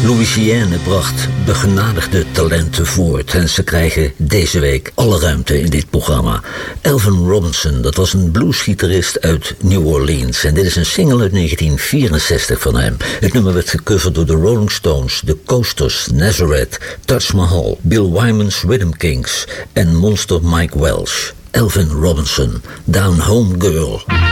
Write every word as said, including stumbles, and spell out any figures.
Louisiane bracht begenadigde talenten voort en ze krijgen deze week alle ruimte in dit programma. Elvin Robinson, dat was een bluesgitarist uit New Orleans en dit is een single uit negentien vierenzestig van hem. Het nummer werd gecoverd door de Rolling Stones, The Coasters, Nazareth, Taj Mahal, Bill Wyman's Rhythm Kings en monster Mike Welsh. Elvin Robinson, Down Home Girl.